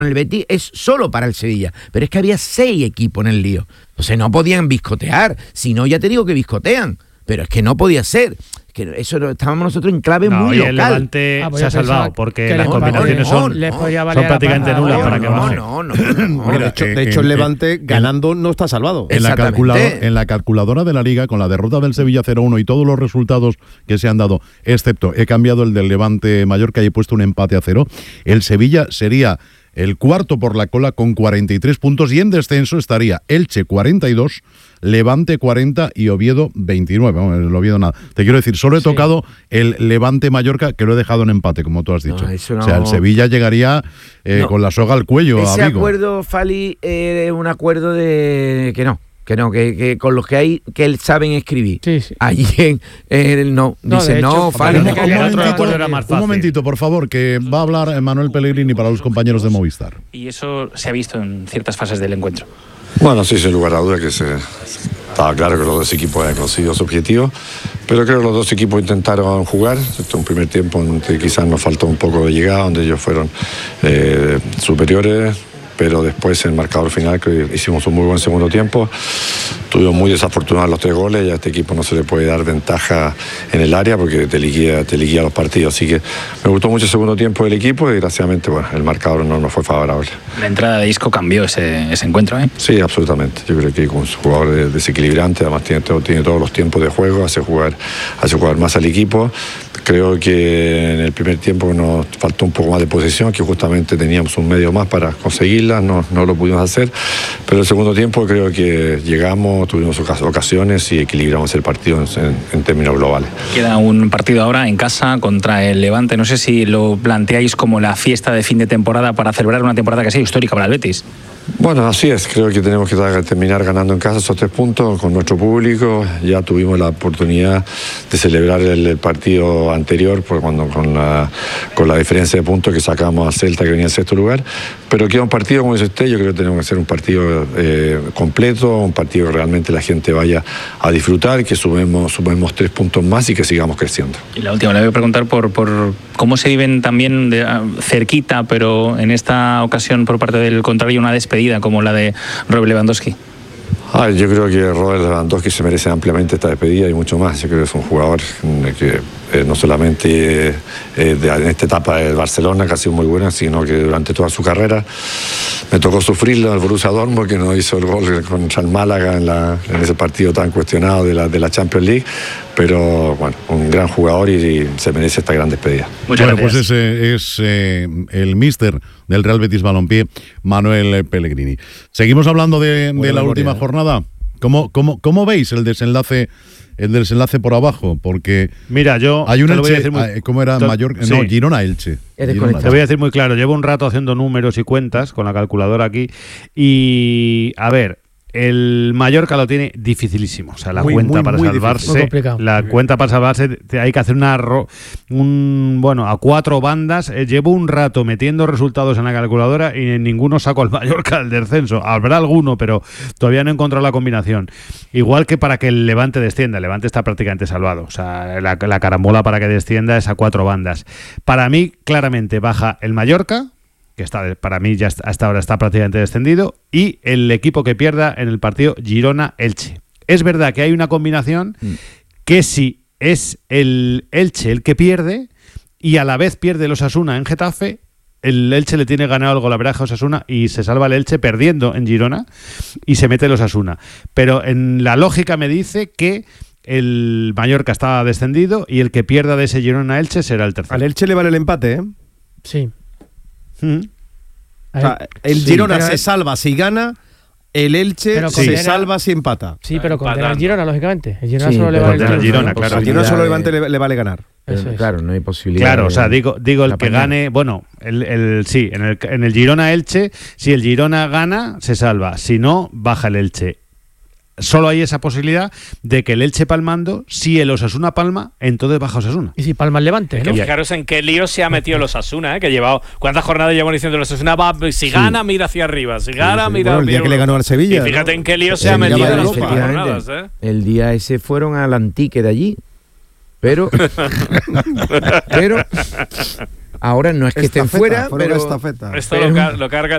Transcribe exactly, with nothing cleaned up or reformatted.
el Betis es solo para el Sevilla, pero es que había seis equipos en el lío. Entonces no podían biscotear, si no ya te digo que biscotean, pero es que no podía ser. Que eso estábamos nosotros en clave no, muy y local. el Levante ah, pues se ha salvado porque las no, combinaciones no, son, no, no, son prácticamente nulas para que baje. No, no, no, no. Bueno, de hecho, de hecho el Levante en, ganando no está salvado. En la, calculador, en la calculadora de la Liga, con la derrota del Sevilla cero uno y todos los resultados que se han dado, excepto he cambiado el del Levante Mallorca y he puesto un empate a cero, el Sevilla sería el cuarto por la cola con cuarenta y tres puntos y en descenso estaría Elche cuarenta y dos, Levante cuarenta y Oviedo veintinueve. Bueno, el Oviedo nada. Te quiero decir, solo he sí. tocado el Levante Mallorca, que lo he dejado en empate, como tú has dicho. No, no. O sea, el Sevilla llegaría eh, no. con la soga al cuello. Ese a Vigo. acuerdo, Fali, es eh, un acuerdo de que no. Que no, que, que con los que hay que él saben escribir. Sí, sí. Allí en, en no, no, dice hecho, no, Fali. Un, un, momentito, un momentito, por favor, que va a hablar Manuel Pellegrini para los compañeros de Movistar. Y eso se ha visto en ciertas fases del encuentro. Bueno, sí, sin lugar a duda que se, estaba claro que los dos equipos habían conseguido su objetivo, pero creo que los dos equipos intentaron jugar. Este es un primer tiempo donde quizás nos faltó un poco de llegada, donde ellos fueron eh, superiores, pero después en el marcador final que hicimos un muy buen segundo tiempo. Tuvimos muy desafortunados los tres goles y a este equipo no se le puede dar ventaja en el área porque te liquida, te liquida los partidos. Así que me gustó mucho el segundo tiempo del equipo y desgraciadamente bueno, el marcador no nos fue favorable. La entrada de Isco cambió ese, ese encuentro, ¿eh? Sí, absolutamente. Yo creo que con un jugador desequilibrante, además tiene, tiene todos los tiempos de juego, hace jugar, hace jugar más al equipo. Creo que en el primer tiempo nos faltó un poco más de posesión, que justamente teníamos un medio más para conseguirla, no, no lo pudimos hacer, pero el segundo tiempo creo que llegamos, tuvimos ocasiones y equilibramos el partido en, en términos globales. Queda un partido ahora en casa contra el Levante, no sé si lo planteáis como la fiesta de fin de temporada para celebrar una temporada que sea histórica para el Betis. Bueno, así es, creo que tenemos que terminar ganando en casa esos tres puntos con nuestro público. Ya tuvimos la oportunidad de celebrar el, el partido anterior por cuando, con, la, con la diferencia de puntos que sacamos a Celta, que venía en sexto lugar, pero queda un partido, como dice usted, yo creo que tenemos que hacer un partido eh, completo, un partido que realmente la gente vaya a disfrutar, que sumemos, sumemos tres puntos más y que sigamos creciendo. Y la última, le voy a preguntar por, por cómo se viven también de, cerquita, pero en esta ocasión por parte del contrario una despedida como la de Robert Lewandowski. Ah, yo creo que Robert Lewandowski se merece ampliamente esta despedida y mucho más. Yo creo que es un jugador que eh, no solamente eh, de, en esta etapa del Barcelona, que ha sido muy buena, sino que durante toda su carrera me tocó sufrirlo al Borussia Dortmund, que no hizo el gol contra el Málaga en, la, en ese partido tan cuestionado de la, de la Champions League. Pero bueno, un gran jugador y, y se merece esta gran despedida. Muchas bueno, gracias. Pues ese es eh, el míster del Real Betis Balompié, Manuel Pellegrini. Seguimos hablando de, de la última jornada. ¿Cómo, cómo, ¿Cómo veis el desenlace el desenlace por abajo? Porque mira, yo hay un Elche, muy, ¿cómo era? Mallorca, sí. No, Girona Elche. Girona. Te voy a decir muy claro, llevo un rato haciendo números y cuentas con la calculadora aquí y a ver, el Mallorca lo tiene dificilísimo, o sea, la muy, cuenta muy, para muy salvarse, la cuenta para salvarse hay que hacer una un bueno, a cuatro bandas. Eh, llevo un rato metiendo resultados en la calculadora y en ninguno saco al Mallorca del descenso. Habrá alguno, pero todavía no he encontrado la combinación. Igual que para que el Levante descienda, el Levante está prácticamente salvado, o sea, la, la carambola para que descienda es a cuatro bandas. Para mí, claramente baja el Mallorca, que está, para mí ya hasta ahora está prácticamente descendido, y el equipo que pierda en el partido Girona-Elche. Es verdad que hay una combinación mm. que si es el Elche el que pierde y a la vez pierde el Osasuna en Getafe, el Elche le tiene ganado el golaveraje a Osasuna y se salva el Elche perdiendo en Girona y se mete el Osasuna. Pero en la lógica me dice que el Mallorca está descendido y el que pierda de ese Girona-Elche será el tercero. Al Elche le vale el empate, ¿eh? Sí. ¿Mm? O sea, el sí, Girona se salva si gana, el Elche se condena, salva si empata. Sí, pero contra el Girona, lógicamente. El Girona sí, solo le vale el Girona, claro. Al Girona solo le, le vale ganar. Eso es. Claro, no hay posibilidad. Claro, de, o sea, digo, digo el que paña. gane, bueno, el, el sí, en el, en el Girona-Elche, si el Girona gana, se salva. Si no, baja el Elche. Solo hay esa posibilidad de que el Elche palmando, si el Osasuna palma, entonces baja Osasuna. Y si palma el Levante, ¿no? Que fijaros en qué lío se ha metido el Osasuna, ¿eh? Que llevado, ¿cuántas jornadas llevan diciendo el Osasuna? Va, si gana, sí. mira hacia arriba, si gana, sí, sí. Bueno, mira el día mira, que le ganó al Sevilla. Y fíjate ¿no? en qué lío se el ha metido en las jornadas, ¿eh? El día ese fueron al Antique de allí, pero pero ahora no es que estén fuera, pero estafeta. Esto pero, lo, car- lo carga